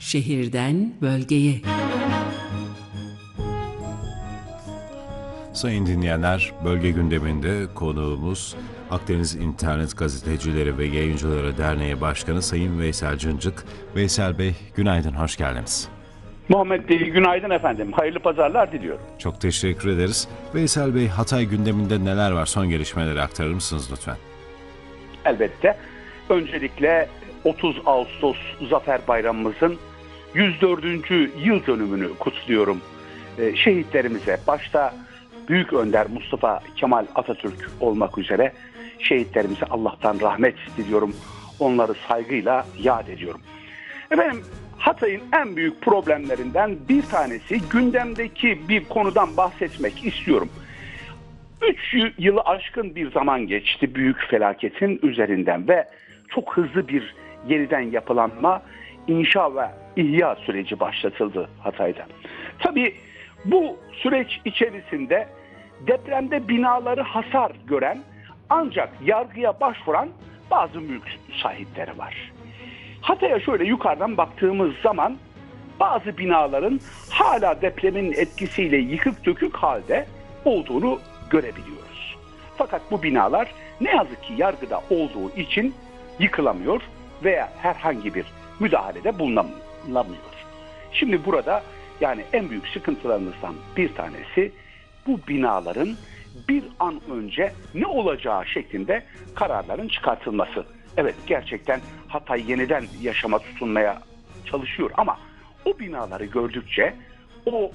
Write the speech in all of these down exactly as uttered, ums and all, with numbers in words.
Şehirden bölgeye. Sayın dinleyenler, bölge gündeminde konuğumuz Akdeniz İnternet Gazetecileri ve Yayıncıları Derneği Başkanı Sayın Veysel Cıncık. Veysel Bey, günaydın, hoş geldiniz. Muhammed Bey, günaydın efendim. Hayırlı pazarlar diliyorum. Çok teşekkür ederiz. Veysel Bey, Hatay gündeminde neler var? Son gelişmeleri aktarır mısınız lütfen? Elbette. Öncelikle otuz Ağustos Zafer Bayramımızın yüz dördüncü yıl dönümünü kutluyorum. Ee, şehitlerimize, başta Büyük Önder Mustafa Kemal Atatürk olmak üzere şehitlerimize Allah'tan rahmet diliyorum. Onları saygıyla yad ediyorum. Efendim, Hatay'ın en büyük problemlerinden bir tanesi, gündemdeki bir konudan bahsetmek istiyorum. Üç yılı aşkın bir zaman geçti büyük felaketin üzerinden ve çok hızlı bir yeniden yapılanma, inşa ve ihya süreci başlatıldı Hatay'da. Tabii bu süreç içerisinde depremde binaları hasar gören ancak yargıya başvuran bazı mülk sahipleri var. Hatay'a şöyle yukarıdan baktığımız zaman bazı binaların hala depremin etkisiyle yıkık dökük halde olduğunu görebiliyoruz. Fakat bu binalar ne yazık ki yargıda olduğu için yıkılamıyor veya herhangi bir müdahalede bulunamıyor. Şimdi burada yani en büyük sıkıntılarımızdan bir tanesi bu binaların bir an önce ne olacağı şeklinde kararların çıkartılması. Evet, gerçekten Hatay yeniden yaşama tutunmaya çalışıyor ama o binaları gördükçe o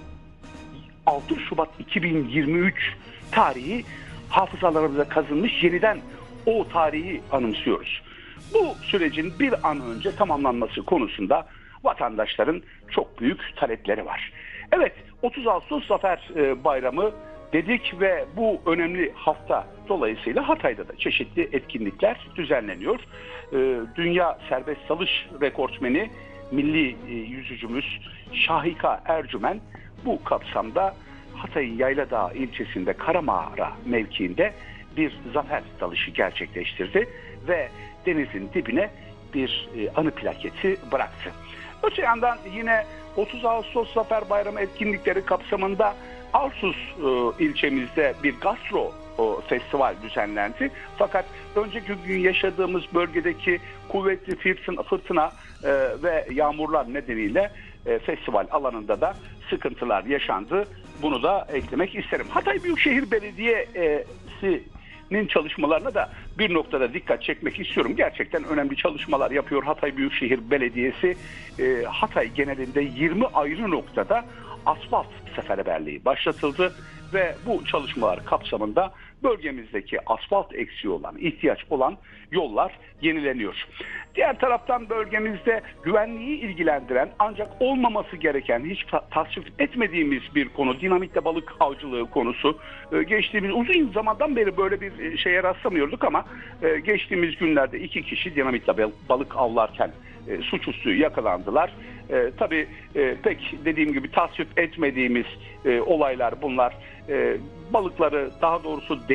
altı Şubat iki bin yirmi üç tarihi hafızalarımıza kazınmış, yeniden o tarihi anımsıyoruz. Bu sürecin bir an önce tamamlanması konusunda vatandaşların çok büyük talepleri var. Evet, otuz Ağustos Zafer Bayramı dedik ve bu önemli hafta dolayısıyla Hatay'da da çeşitli etkinlikler düzenleniyor. Dünya serbest dalış rekortmeni milli yüzücümüz Şahika Ercümen bu kapsamda Hatay'ın Yayladağ ilçesinde Karamağara mevkiinde bir zafer dalışı gerçekleştirdi ve denizin dibine bir anı plaketi bıraktı. Öte yandan yine otuz Ağustos Zafer Bayramı etkinlikleri kapsamında Arsus e, ilçemizde bir gastro e, festival düzenlendi. Fakat önceki gün yaşadığımız bölgedeki kuvvetli fırtına, fırtına e, ve yağmurlar nedeniyle e, festival alanında da sıkıntılar yaşandı. Bunu da eklemek isterim. Hatay Büyükşehir Belediyesi'nin çalışmalarına da bir noktada dikkat çekmek istiyorum. Gerçekten önemli çalışmalar yapıyor Hatay Büyükşehir Belediyesi. E, Hatay genelinde yirmi ayrı noktada asfalt seferberliği başlatıldı ve bu çalışmalar kapsamında bölgemizdeki asfalt eksiği olan, ihtiyaç olan yollar yenileniyor. Diğer taraftan bölgemizde güvenliği ilgilendiren ancak olmaması gereken, hiç tasvip etmediğimiz bir konu, dinamitle balık avcılığı konusu. Geçtiğimiz uzun zamandan beri böyle bir şeye rastlamıyorduk ama geçtiğimiz günlerde iki kişi dinamitle balık avlarken E, suçüstü yakalandılar. E, tabii e, pek dediğim gibi tasvip etmediğimiz e, olaylar bunlar. E, balıkları, daha doğrusu